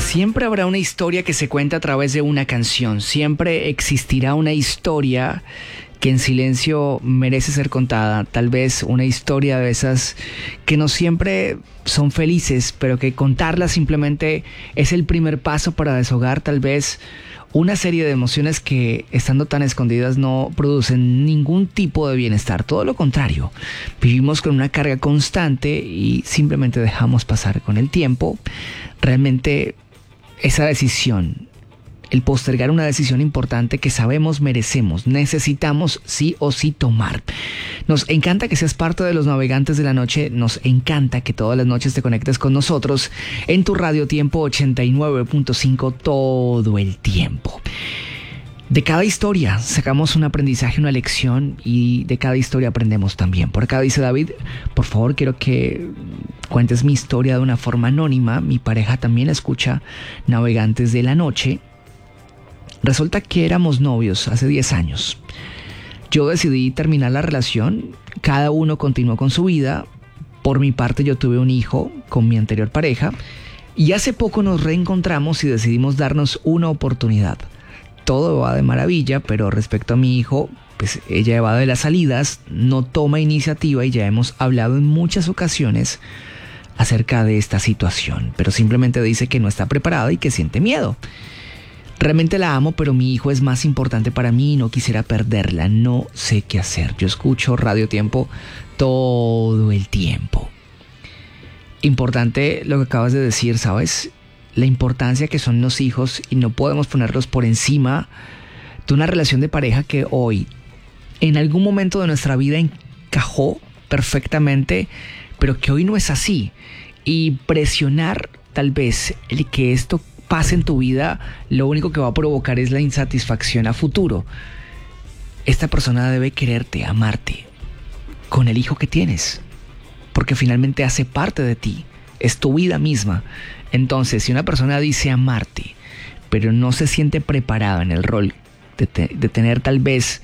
Siempre habrá una historia que se cuenta a través de una canción. Siempre existirá una historia que en silencio merece ser contada. Tal vez una historia de esas que no siempre son felices, pero que contarlas simplemente es el primer paso para deshogar tal vez una serie de emociones que, estando tan escondidas, no producen ningún tipo de bienestar. Todo lo contrario, vivimos con una carga constante y simplemente dejamos pasar con el tiempo. Realmente esa decisión, el postergar una decisión importante que sabemos merecemos, necesitamos sí o sí tomar. Nos encanta que seas parte de los navegantes de la noche, nos encanta que todas las noches te conectes con nosotros en tu Radio Tiempo 89.5 todo el tiempo. De cada historia sacamos un aprendizaje, una lección, y de cada historia aprendemos también. Por acá dice David, por favor quiero que cuentes mi historia de una forma anónima. Mi pareja también escucha Navegantes de la Noche. Resulta que éramos novios hace 10 años. Yo decidí terminar la relación, cada uno continuó con su vida. Por mi parte, yo tuve un hijo con mi anterior pareja y hace poco nos reencontramos y decidimos darnos una oportunidad. Todo va de maravilla, pero respecto a mi hijo, pues ella va de las salidas, no toma iniciativa y ya hemos hablado en muchas ocasiones acerca de esta situación, pero simplemente dice que no está preparada y que siente miedo. Realmente la amo, pero mi hijo es más importante para mí y no quisiera perderla. No sé qué hacer. Yo escucho Radio Tiempo todo el tiempo. Importante lo que acabas de decir, ¿sabes? La importancia que son los hijos y no podemos ponerlos por encima de una relación de pareja que hoy, en algún momento de nuestra vida, encajó perfectamente, pero que hoy no es así. Y presionar tal vez el que esto pase en tu vida, lo único que va a provocar es la insatisfacción a futuro. Esta persona debe quererte, amarte, con el hijo que tienes, porque finalmente hace parte de ti, es tu vida misma. Entonces, si una persona dice amarte, pero no se siente preparada en el rol de tener tal vez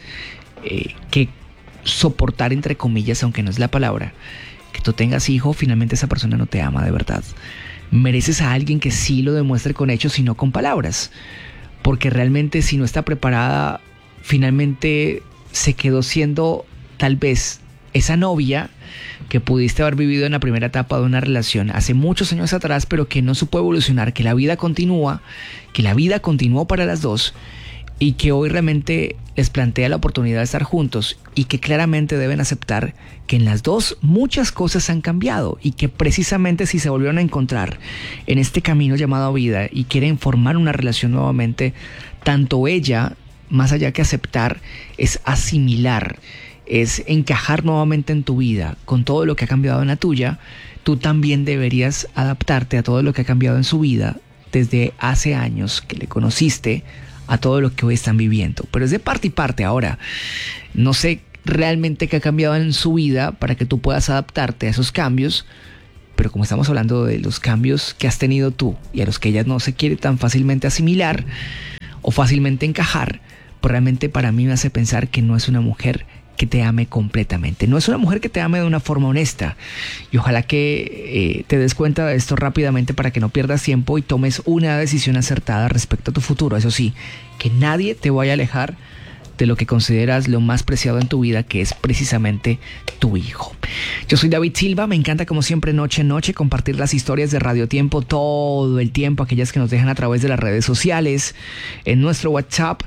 que soportar, entre comillas, aunque no es la palabra, que tú tengas hijo, finalmente esa persona no te ama de verdad. Mereces a alguien que sí lo demuestre con hechos y no con palabras, porque realmente si no está preparada, finalmente se quedó siendo tal vez esa novia que pudiste haber vivido en la primera etapa de una relación hace muchos años atrás, pero que no supo evolucionar, que la vida continúa, que la vida continuó para las dos y que hoy realmente les plantea la oportunidad de estar juntos y que claramente deben aceptar que en las dos muchas cosas han cambiado y que precisamente si se volvieron a encontrar en este camino llamado vida y quieren formar una relación nuevamente, tanto ella, más allá que aceptar, es asimilar, es encajar nuevamente en tu vida con todo lo que ha cambiado en la tuya. Tú también deberías adaptarte a todo lo que ha cambiado en su vida desde hace años que le conociste a todo lo que hoy están viviendo. Pero es de parte y parte. Ahora, no sé realmente qué ha cambiado en su vida para que tú puedas adaptarte a esos cambios, pero como estamos hablando de los cambios que has tenido tú y a los que ella no se quiere tan fácilmente asimilar o fácilmente encajar, pues realmente para mí me hace pensar que no es una mujer que te ame completamente, no es una mujer que te ame de una forma honesta, y ojalá que te des cuenta de esto rápidamente para que no pierdas tiempo y tomes una decisión acertada respecto a tu futuro. Eso sí, que nadie te vaya a alejar de lo que consideras lo más preciado en tu vida, que es precisamente tu hijo. Yo soy David Silva, me encanta como siempre noche en noche compartir las historias de Radio Tiempo todo el tiempo, aquellas que nos dejan a través de las redes sociales, en nuestro WhatsApp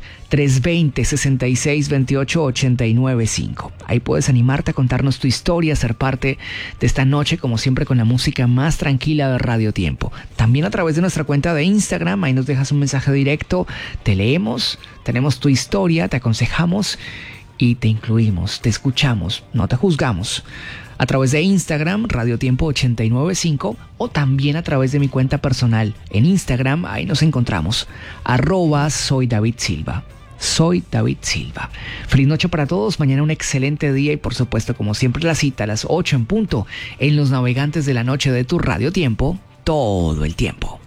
320-6628-895. Ahí puedes animarte a contarnos tu historia, ser parte de esta noche como siempre con la música más tranquila de Radio Tiempo. También a través de nuestra cuenta de Instagram, ahí nos dejas un mensaje directo, te leemos, tenemos tu historia, te aconsejamos y te incluimos, te escuchamos, no te juzgamos. A través de Instagram, Radio Tiempo 895, o también a través de mi cuenta personal en Instagram, ahí nos encontramos, @soy David Silva. Soy David Silva. Feliz noche para todos, mañana un excelente día y por supuesto como siempre la cita a las 8 en punto en los Navegantes de la Noche de tu Radio Tiempo, todo el tiempo.